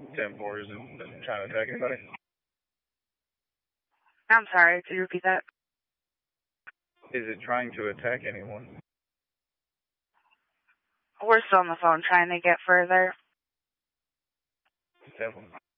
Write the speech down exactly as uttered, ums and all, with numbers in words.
ten four isn't, isn't trying to attack anybody. I'm sorry, could you repeat that? Is it trying to attack anyone? We're still on the phone trying to get further. ten four.